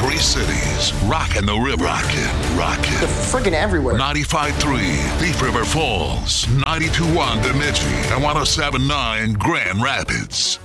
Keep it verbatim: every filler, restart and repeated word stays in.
Three cities, rockin' the river. Rockin', rockin'. They're friggin' everywhere. ninety-five point three Thief River Falls, ninety-two point one Bemidji, and one oh seven point nine Grand Rapids.